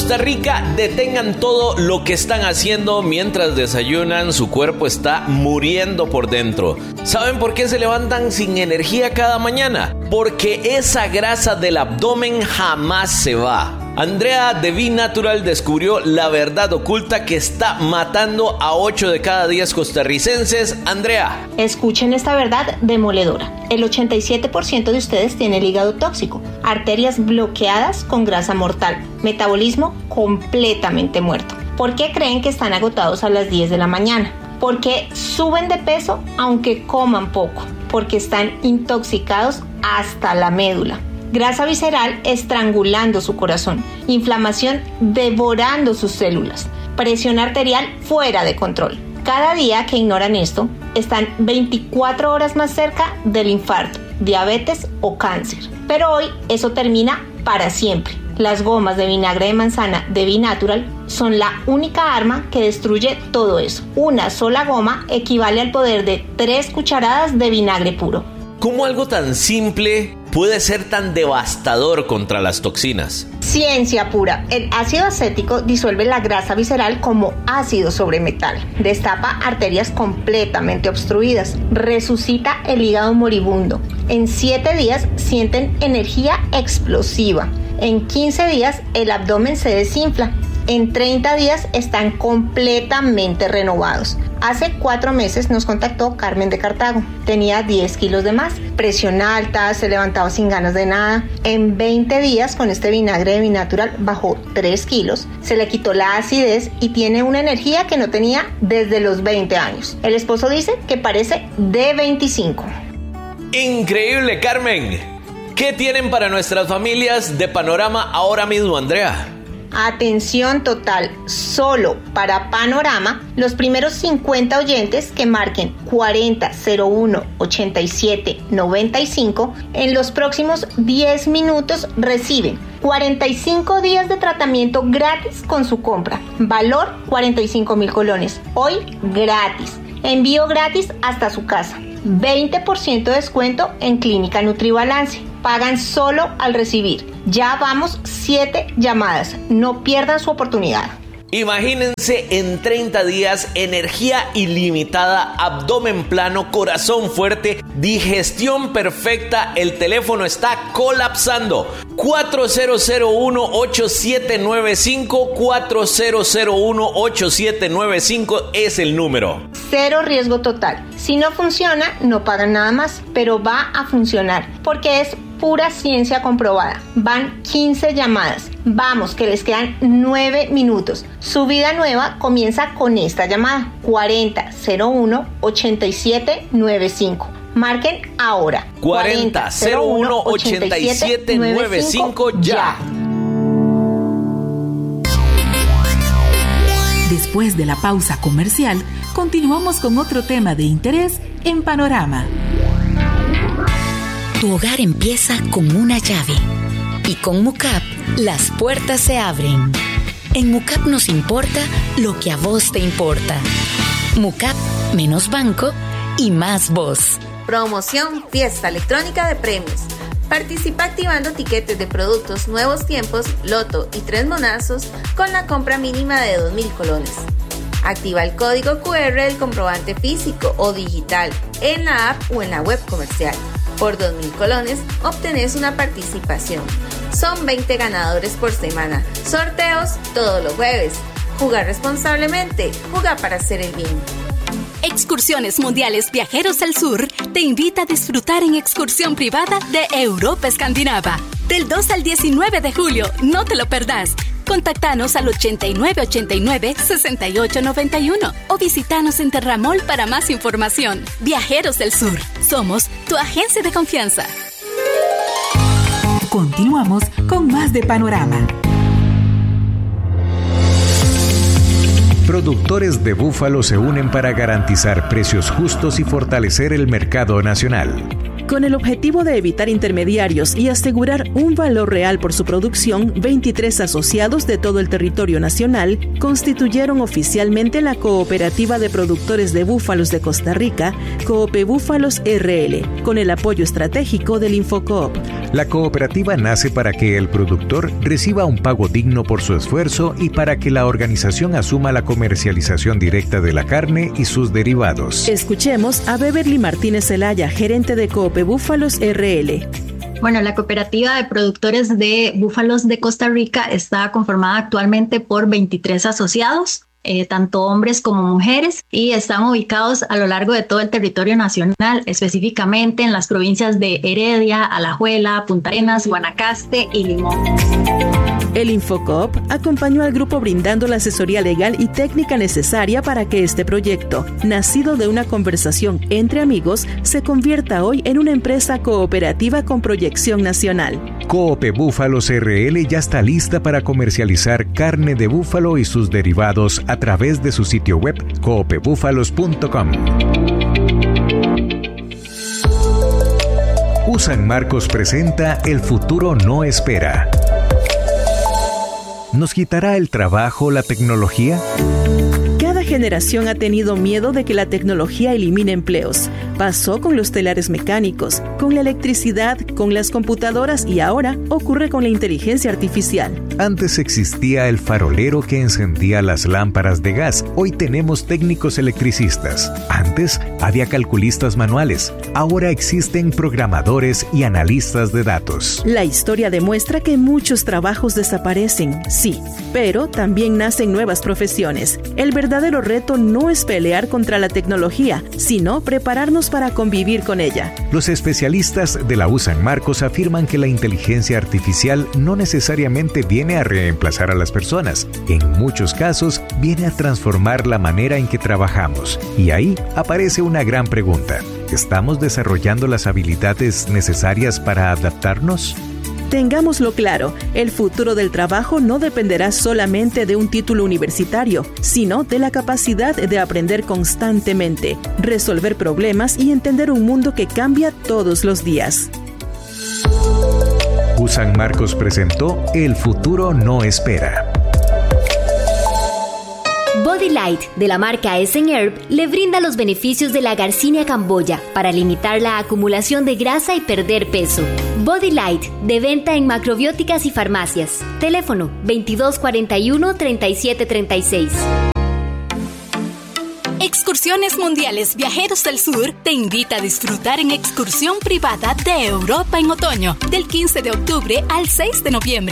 Costa Rica, detengan todo lo que están haciendo mientras desayunan. Su cuerpo está muriendo por dentro. ¿Saben por qué se levantan sin energía cada mañana? Porque esa grasa del abdomen jamás se va. Andrea de B-Natural descubrió la verdad oculta que está matando a 8 de cada 10 costarricenses. Andrea. Escuchen esta verdad demoledora. El 87% de ustedes tiene el hígado tóxico, arterias bloqueadas con grasa mortal, metabolismo completamente muerto. ¿Por qué creen que están agotados a las 10 de la mañana? Porque suben de peso aunque coman poco, porque están intoxicados hasta la médula. Grasa visceral estrangulando su corazón, inflamación devorando sus células, presión arterial fuera de control. Cada día que ignoran esto, están 24 horas más cerca del infarto, diabetes o cáncer. Pero hoy eso termina para siempre. Las gomas de vinagre de manzana de B-Natural son la única arma que destruye todo eso. Una sola goma equivale al poder de 3 cucharadas de vinagre puro. ¿Cómo algo tan simple puede ser tan devastador contra las toxinas? Ciencia pura. El ácido acético disuelve la grasa visceral como ácido sobre metal. Destapa arterias completamente obstruidas. Resucita el hígado moribundo. En 7 días sienten energía explosiva. En 15 días el abdomen se desinfla. En 30 días están completamente renovados. Hace 4 meses nos contactó Carmen de Cartago. Tenía 10 kilos de más, presión alta, se levantaba sin ganas de nada. En 20 días con este vinagre de B-Natural bajó 3 kilos, se le quitó la acidez y tiene una energía que no tenía desde los 20 años. El esposo dice que parece de 25. ¡Increíble, Carmen! ¿Qué tienen para nuestras familias de Panorama ahora mismo, Andrea? Atención total, solo para Panorama, los primeros 50 oyentes que marquen 4001-8795 en los próximos 10 minutos reciben 45 días de tratamiento gratis con su compra. Valor 45,000 colones. Hoy gratis. Envío gratis hasta su casa. 20% de descuento en Clínica Nutribalance. Pagan solo al recibir. Ya vamos 7 llamadas. No pierdan su oportunidad. Imagínense en 30 días energía ilimitada, abdomen plano, corazón fuerte, digestión perfecta. El teléfono está colapsando. 4001-8795, 4001-8795 es el número. 0 riesgo total. Si no funciona, no pagan nada más, pero va a funcionar porque es pura ciencia comprobada. Van 15 llamadas. Vamos, que les quedan 9 minutos. Su vida nueva comienza con esta llamada. 4001-8795. Marquen ahora. 4001-8795 ya. Después de la pausa comercial, continuamos con otro tema de interés en Panorama. Tu hogar empieza con una llave y con Mucap las puertas se abren. En Mucap nos importa lo que a vos te importa. Mucap, menos banco y más voz. Promoción Fiesta Electrónica de Premios. Participa activando tiquetes de productos Nuevos Tiempos, Loto y 3 monazos con la compra mínima de 2,000 colones. Activa el código QR del comprobante físico o digital en la app o en la web comercial. Por 2,000 colones obtenés una participación. Son 20 ganadores por semana. Sorteos todos los jueves. Jugar responsablemente. Jugar para hacer el bien. Excursiones Mundiales Viajeros al Sur te invita a disfrutar en excursión privada de Europa Escandinava. Del 2 al 19 de julio, no te lo perdás. Contáctanos al 8989-6891 o visítanos en Terramol para más información. Viajeros del Sur, somos tu agencia de confianza. Continuamos con más de Panorama. Productores de búfalo se unen para garantizar precios justos y fortalecer el mercado nacional. Con el objetivo de evitar intermediarios y asegurar un valor real por su producción, 23 asociados de todo el territorio nacional constituyeron oficialmente la Cooperativa de Productores de Búfalos de Costa Rica, Coope Búfalos RL, con el apoyo estratégico del Infocoop. La cooperativa nace para que el productor reciba un pago digno por su esfuerzo y para que la organización asuma la comercialización directa de la carne y sus derivados. Escuchemos a Beverly Martínez Zelaya, gerente de Coope Búfalos RL. Bueno, la cooperativa de productores de búfalos de Costa Rica está conformada actualmente por 23 asociados, tanto hombres como mujeres, y están ubicados a lo largo de todo el territorio nacional, específicamente en las provincias de Heredia, Alajuela, Punta Arenas, Guanacaste y Limón. El Infocoop acompañó al grupo brindando la asesoría legal y técnica necesaria para que este proyecto, nacido de una conversación entre amigos, se convierta hoy en una empresa cooperativa con proyección nacional. Coope Búfalos RL ya está lista para comercializar carne de búfalo y sus derivados a través de su sitio web coopebúfalos.com. San Marcos presenta El futuro no espera. ¿Nos quitará el trabajo la tecnología? Cada generación ha tenido miedo de que la tecnología elimine empleos. Pasó con los telares mecánicos, con la electricidad, con las computadoras y ahora ocurre con la inteligencia artificial. Antes existía el farolero que encendía las lámparas de gas. Hoy tenemos técnicos electricistas. Antes había calculistas manuales. Ahora existen programadores y analistas de datos. La historia demuestra que muchos trabajos desaparecen, sí, pero también nacen nuevas profesiones. El verdadero reto no es pelear contra la tecnología, sino prepararnos para convivir con ella. Los especialistas de la U San Marcos afirman que la inteligencia artificial no necesariamente viene a reemplazar a las personas. En muchos casos, viene a transformar la manera en que trabajamos. Y ahí aparece una gran pregunta. ¿Estamos desarrollando las habilidades necesarias para adaptarnos? Tengámoslo claro, el futuro del trabajo no dependerá solamente de un título universitario, sino de la capacidad de aprender constantemente, resolver problemas y entender un mundo que cambia todos los días. U San Marcos presentó El futuro no espera. Body Light, de la marca Essen Herb, le brinda los beneficios de la Garcinia camboya para limitar la acumulación de grasa y perder peso. Body Light, de venta en macrobióticas y farmacias. Teléfono 2241-3736. Excursiones Mundiales Viajeros del Sur te invita a disfrutar en excursión privada de Europa en otoño, del 15 de octubre al 6 de noviembre.